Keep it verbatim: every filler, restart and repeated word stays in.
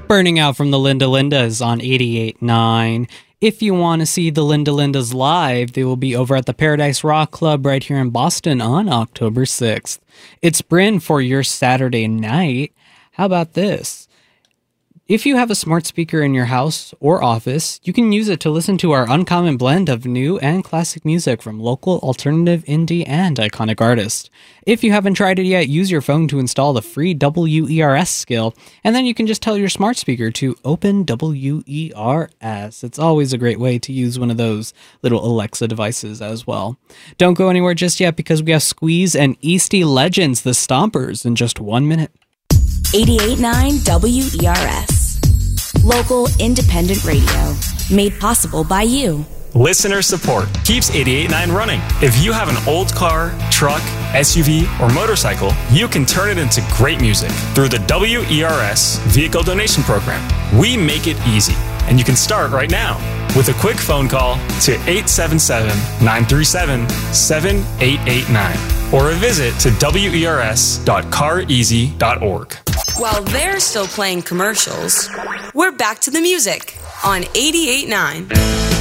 Burning Out from the Linda Lindas on eighty-eight point nine. If you want to see the Linda Lindas live, they will be over at the Paradise Rock Club right here in Boston on October sixth. It's Bryn for your Saturday night. How about this? If you have a smart speaker in your house or office, you can use it to listen to our uncommon blend of new and classic music from local, alternative, indie, and iconic artists. If you haven't tried it yet, use your phone to install the free W E R S skill, and then you can just tell your smart speaker to open W E R S. It's always a great way to use one of those little Alexa devices as well. Don't go anywhere just yet because we have Squeeze and Eastie Legends, the Stompers, in just one minute. eighty-eight point nine W E R S. Local independent radio. Made possible by you. Listener support keeps eighty-eight point nine running. If you have an old car, truck, S U V, or motorcycle, you can turn it into great music through the W E R S Vehicle Donation Program. We make it easy, and you can start right now with a quick phone call to eight seven seven, nine three seven, seven eight eight nine or a visit to W E R S dot car easy dot org. While they're still playing commercials, we're back to the music on eighty-eight point nine.